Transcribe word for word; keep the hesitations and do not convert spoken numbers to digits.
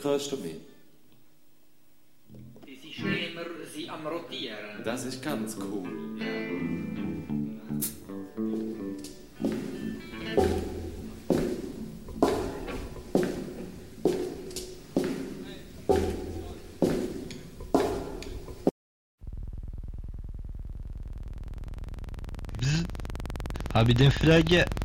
Hörst du mich? Die Systeme sind am Rotieren. Das ist ganz cool. Abi den Frage